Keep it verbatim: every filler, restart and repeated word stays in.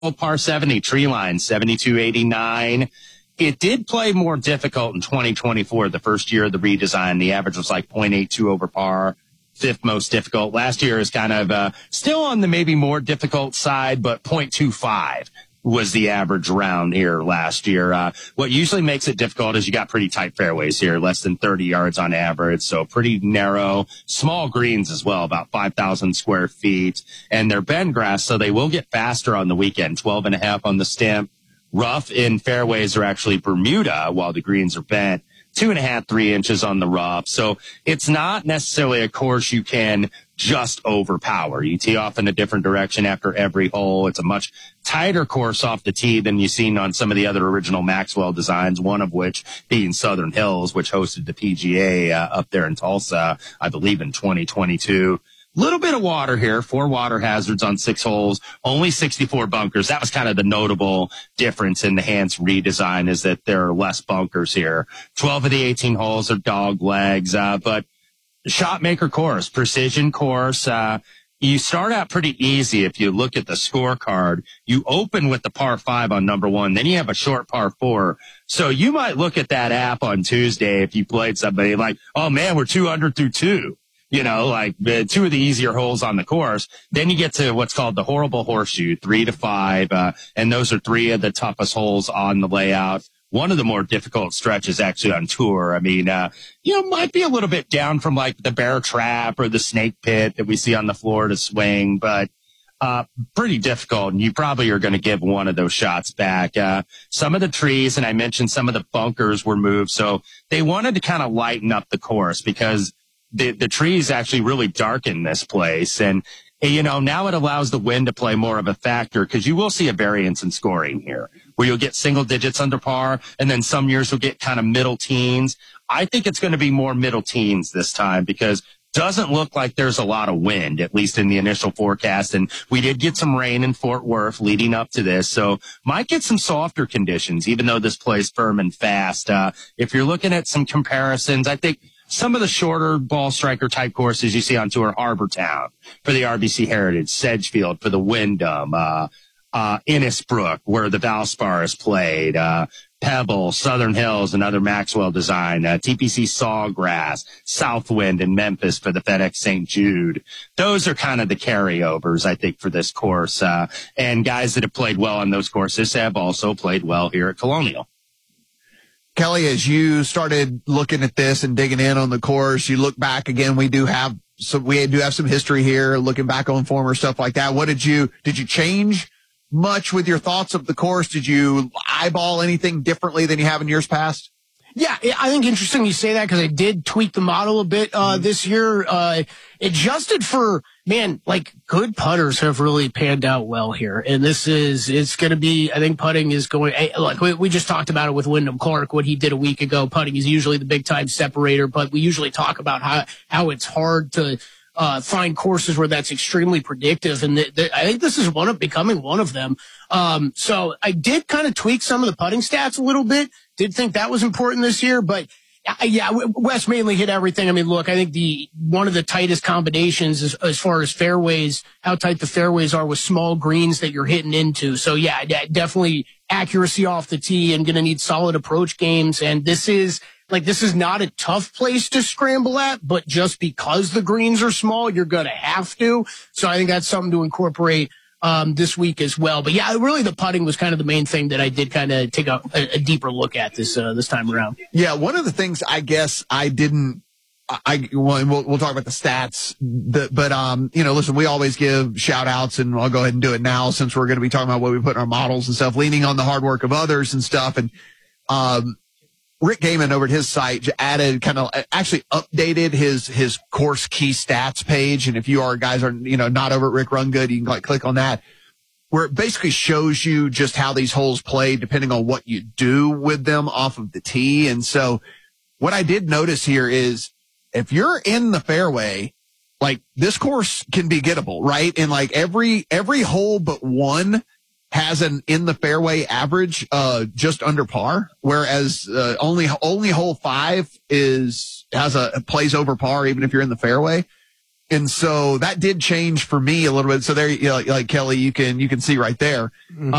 par seventy, tree line, seventy-two eighty-nine. It did play more difficult in twenty twenty-four, the first year of the redesign. The average was like point eight two over par, fifth most difficult. Last year is kind of uh, still on the maybe more difficult side, but point two five was the average round here last year. Uh, what usually makes it difficult is you got pretty tight fairways here, less than thirty yards on average. So pretty narrow, small greens as well, about five thousand square feet. And they're bend grass, so they will get faster on the weekend, twelve and a half on the stimp. Rough in fairways are actually Bermuda while the greens are bent. Two and a half, three inches on the rough. So it's not necessarily a course you can just overpower. You tee off in a different direction after every hole. It's a much tighter course off the tee than you've seen on some of the other original Maxwell designs, one of which being Southern Hills, which hosted the P G A uh, up there in Tulsa, I believe in twenty twenty-two. Little bit of water here, four water hazards on six holes, only sixty-four bunkers. That was kind of the notable difference in the Hans redesign, is that there are less bunkers here. twelve of the eighteen holes are dog legs, uh, but shot maker course, precision course. Uh, you start out pretty easy if you look at the scorecard. You open with the par five on number one, then you have a short par four. So you might look at that app on Tuesday if you played somebody like, oh man, we're two hundred through two. You know, like uh, two of the easier holes on the course. Then you get to what's called the horrible horseshoe, three to five. Uh, and those are three of the toughest holes on the layout. One of the more difficult stretches actually on tour. I mean, uh, you know, might be a little bit down from like the bear trap or the snake pit that we see on the Florida swing, but, uh, pretty difficult. And you probably are going to give one of those shots back. Uh, some of the trees, and I mentioned some of the bunkers were moved. So they wanted to kind of lighten up the course because The, the trees actually really darken this place. And, you know, now it allows the wind to play more of a factor because you will see a variance in scoring here where you'll get single digits under par. And then some years you'll get kind of middle teens. I think it's going to be more middle teens this time because doesn't look like there's a lot of wind, at least in the initial forecast. And we did get some rain in Fort Worth leading up to this. So might get some softer conditions, even though this plays firm and fast. Uh, if you're looking at some comparisons, I think some of the shorter ball striker type courses you see on tour, Harbor Town for the R B C Heritage, Sedgefield for the Wyndham, uh, uh, Innisbrook where the Valspar is played, uh, Pebble, Southern Hills, another Maxwell design, uh, T P C Sawgrass, Southwind and Memphis for the FedEx Saint Jude. Those are kind of the carryovers, I think, for this course. Uh, and guys that have played well on those courses have also played well here at Colonial. Kelly, as you started looking at this and digging in on the course, you look back again, we do have some, we do have some history here, looking back on former stuff like that. What did you, did you change much with your thoughts of the course? Did you eyeball anything differently than you have in years past? Yeah, I think interesting you say that because I did tweak the model a bit uh mm-hmm. this year. Uh adjusted for, man, like good putters have really panned out well here. And this is, it's going to be, I think putting is going, like we, we just talked about it with Wyndham Clark, what he did a week ago. Putting is usually the big time separator, but we usually talk about how, how it's hard to uh find courses where that's extremely predictive. And th- th- I think this is one of becoming one of them. Um, so I did kind of tweak some of the putting stats a little bit. Did think that was important this year, but uh, yeah, Wes mainly hit everything. I mean, look, I think the one of the tightest combinations as, as far as fairways, how tight the fairways are with small greens that you're hitting into. So yeah, definitely accuracy off the tee and going to need solid approach games. And this is like, this is not a tough place to scramble at, but just because the greens are small, you're going to have to. So I think that's something to incorporate um this week as well. But yeah, really the putting was kind of the main thing that I did kind of take a, a deeper look at this uh, this time around. Yeah, one of the things I guess I didn't I well, we'll, we'll talk about the stats, the, but um you know, listen, we always give shout outs, and I'll go ahead and do it now since we're going to be talking about what we put in our models and stuff, leaning on the hard work of others and stuff. And um Rick Gaiman over at his site added kind of actually updated his, his course key stats page. And if you are guys are, you know, not over at Rick Run Good, you can like click on that where it basically shows you just how these holes play depending on what you do with them off of the tee. And so what I did notice here is if you're in the fairway, like this course can be gettable, right? And like every, every hole but one has an in the fairway average, uh, just under par, whereas, uh, only, only hole five is, has a, plays over par even if you're in the fairway. And so that did change for me a little bit. So there, you know, like, like Kelly, you can, you can see right there.